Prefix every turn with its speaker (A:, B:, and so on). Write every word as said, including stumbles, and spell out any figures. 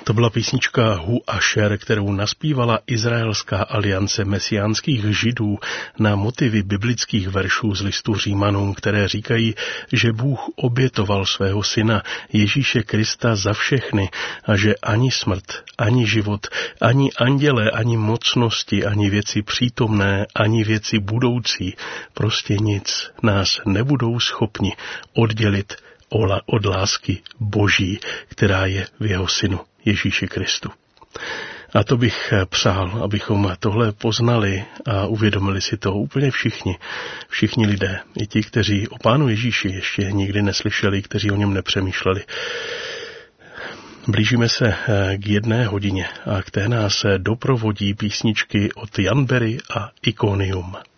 A: To byla písnička Hu Asher, kterou naspívala Izraelská aliance mesiánských židů na motivy biblických veršů z listu Římanům, které říkají, že Bůh obětoval svého syna Ježíše Krista za všechny a že ani smrt, ani život, ani andělé, ani mocnosti, ani věci přítomné, ani věci budoucí, prostě nic nás nebudou schopni oddělit od lásky Boží, která je v jeho synu Ježíši Kristu. A to bych přál, abychom tohle poznali a uvědomili si to úplně všichni, všichni lidé, i ti, kteří o Pánu Ježíši ještě nikdy neslyšeli, kteří o něm nepřemýšleli. Blížíme se k jedné hodině a k té nás doprovodí písničky od Jan Berry a Ikonium.